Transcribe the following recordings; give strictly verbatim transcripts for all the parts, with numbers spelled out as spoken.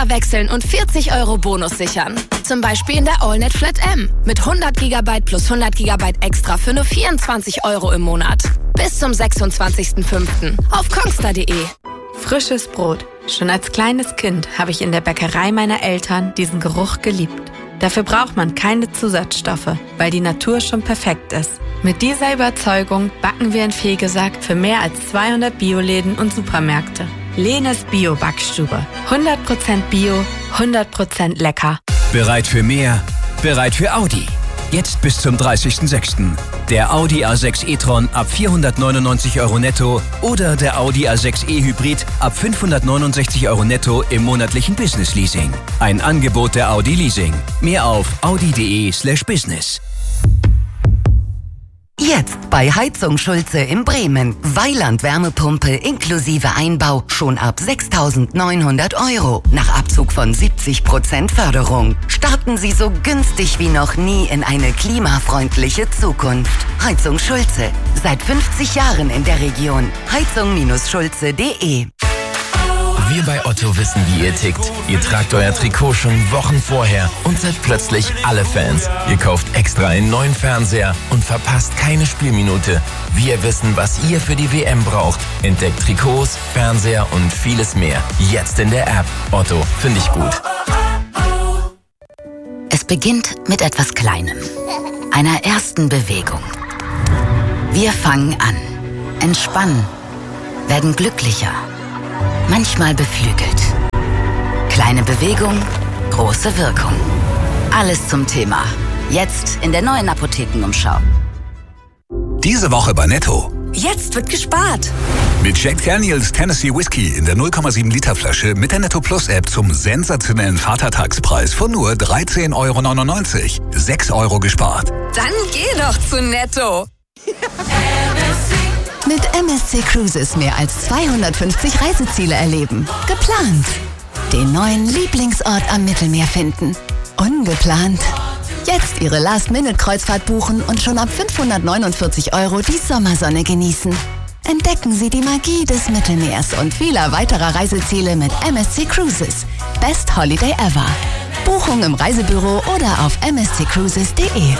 Anbieter wechseln und vierzig Euro Bonus sichern. Zum Beispiel in der AllNet Flat M mit hundert Gigabyte plus hundert Gigabyte extra für nur vierundzwanzig Euro im Monat. Bis zum sechsundzwanzigsten fünften auf kongstar punkt de. Frisches Brot. Schon als kleines Kind habe ich in der Bäckerei meiner Eltern diesen Geruch geliebt. Dafür braucht man keine Zusatzstoffe, weil die Natur schon perfekt ist. Mit dieser Überzeugung backen wir in Fegesack für mehr als zweihundert Bioläden und Supermärkte. Lenes Bio-Backstube. hundert Prozent Bio, hundert Prozent lecker. Bereit für mehr? Bereit für Audi. Jetzt bis zum dreißigsten sechsten Der Audi A sechs e-tron ab vierhundertneunundneunzig Euro netto oder der Audi A sechs e-Hybrid ab fünfhundertneunundsechzig Euro netto im monatlichen Business-Leasing. Ein Angebot der Audi Leasing. Mehr auf audi punkt de slash business. Jetzt bei Heizung Schulze in Bremen. Weiland-Wärmepumpe inklusive Einbau schon ab sechstausendneunhundert Euro. Nach Abzug von siebzig Prozent Förderung. Starten Sie so günstig wie noch nie in eine klimafreundliche Zukunft. Heizung Schulze. Seit fünfzig Jahren in der Region. heizung Schulze punkt de. Wir bei Otto wissen, wie ihr tickt. Ihr tragt euer Trikot schon Wochen vorher und seid plötzlich alle Fans. Ihr kauft extra einen neuen Fernseher und verpasst keine Spielminute. Wir wissen, was ihr für die W M braucht. Entdeckt Trikots, Fernseher und vieles mehr. Jetzt in der App. Otto, finde ich gut. Es beginnt mit etwas Kleinem. Einer ersten Bewegung. Wir fangen an, entspannen, werden glücklicher. Manchmal beflügelt. Kleine Bewegung, große Wirkung. Alles zum Thema. Jetzt in der neuen Apothekenumschau. Diese Woche bei Netto. Jetzt wird gespart. Mit Jack Daniels Tennessee Whiskey in der null Komma sieben Liter Flasche mit der Netto Plus App zum sensationellen Vatertagspreis von nur dreizehn Euro neunundneunzig. sechs Euro gespart. Dann geh doch zu Netto. Mit M S C Cruises mehr als zweihundertfünfzig Reiseziele erleben. Geplant. Den neuen Lieblingsort am Mittelmeer finden. Ungeplant. Jetzt Ihre Last-Minute-Kreuzfahrt buchen und schon ab fünfhundertneunundvierzig Euro die Sommersonne genießen. Entdecken Sie die Magie des Mittelmeers und vieler weiterer Reiseziele mit M S C Cruises. Best Holiday ever. Buchung im Reisebüro oder auf m s c cruises punkt de.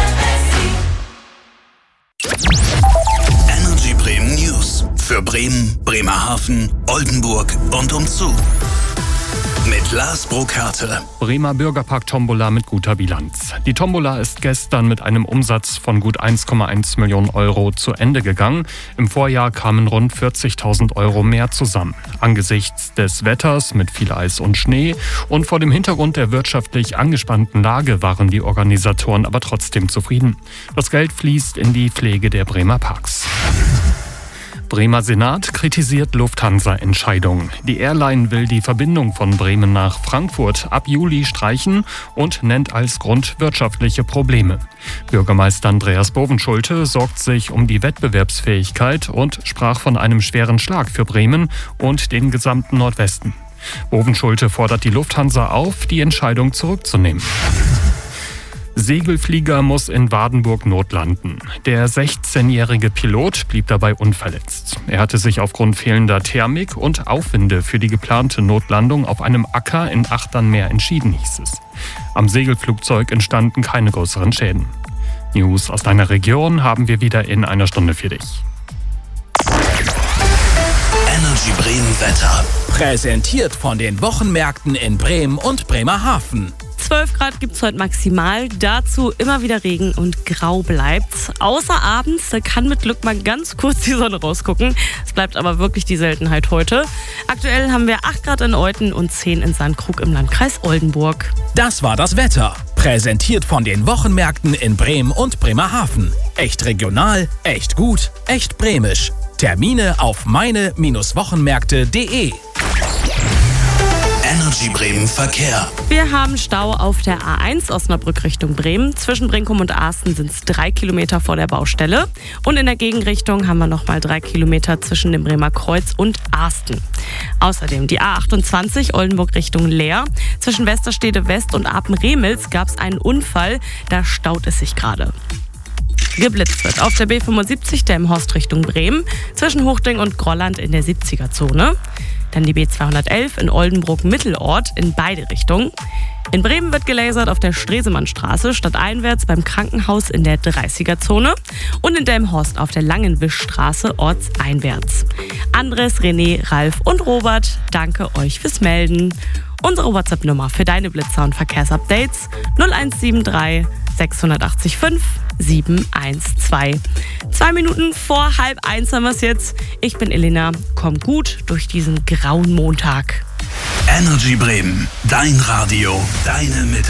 Energy Bremen News. Für Bremen, Bremerhaven, Oldenburg und umzu. Mit Lars Burkhardt. Bremer Bürgerpark Tombola mit guter Bilanz. Die Tombola ist gestern mit einem Umsatz von gut eins Komma eins Millionen Euro zu Ende gegangen. Im Vorjahr kamen rund vierzigtausend Euro mehr zusammen. Angesichts des Wetters mit viel Eis und Schnee und vor dem Hintergrund der wirtschaftlich angespannten Lage waren die Organisatoren aber trotzdem zufrieden. Das Geld fließt in die Pflege der Bremer Parks. Bremer Senat kritisiert Lufthansa-Entscheidung. Die Airline will die Verbindung von Bremen nach Frankfurt ab Juli streichen und nennt als Grund wirtschaftliche Probleme. Bürgermeister Andreas Bovenschulte sorgt sich um die Wettbewerbsfähigkeit und sprach von einem schweren Schlag für Bremen und den gesamten Nordwesten. Bovenschulte fordert die Lufthansa auf, die Entscheidung zurückzunehmen. Segelflieger muss in Wadenburg notlanden. Der sechzehnjährige Pilot blieb dabei unverletzt. Er hatte sich aufgrund fehlender Thermik und Aufwinde für die geplante Notlandung auf einem Acker in Achternmeer entschieden, hieß es. Am Segelflugzeug entstanden keine größeren Schäden. News aus deiner Region haben wir wieder in einer Stunde für dich. Energy Bremen Wetter. Präsentiert von den Wochenmärkten in Bremen und Bremerhaven. zwölf Grad gibt es heute maximal, dazu immer wieder Regen und grau bleibt's. Außer abends, da kann mit Glück mal ganz kurz die Sonne rausgucken. Es bleibt aber wirklich die Seltenheit heute. Aktuell haben wir acht Grad in Euthen und zehn in Sandkrug im Landkreis Oldenburg. Das war das Wetter. Präsentiert von den Wochenmärkten in Bremen und Bremerhaven. Echt regional, echt gut, echt bremisch. Termine auf meine Wochenmärkte punkt de. Energy Bremen Verkehr. Wir haben Stau auf der A eins Osnabrück Richtung Bremen. Zwischen Brinkum und Ahsten sind es drei Kilometer vor der Baustelle. Und in der Gegenrichtung haben wir nochmal drei Kilometer zwischen dem Bremer Kreuz und Ahsten. Außerdem die A achtundzwanzig Oldenburg Richtung Leer. Zwischen Westerstede West und Apen-Remels gab es einen Unfall. Da staut es sich gerade. Geblitzt wird auf der B fünfundsiebzig Delmenhorst Richtung Bremen. Zwischen Hochding und Grolland in der siebziger Zone. Dann die B zweihundertelf in Oldenburg-Mittelort in beide Richtungen. In Bremen wird gelasert auf der Stresemannstraße stadteinwärts beim Krankenhaus in der dreißiger-Zone und in Delmenhorst auf der Langenwischstraße ortseinwärts. Andres, René, Ralf und Robert, danke euch fürs Melden. Unsere WhatsApp-Nummer für deine Blitzer und Verkehrsupdates null eins sieben drei sechs acht fünf sieben eins zwei. Zwei Minuten vor halb eins haben wir es jetzt. Ich bin Elena. Komm gut durch diesen grauen Montag. Energy Bremen, dein Radio, deine Mittag.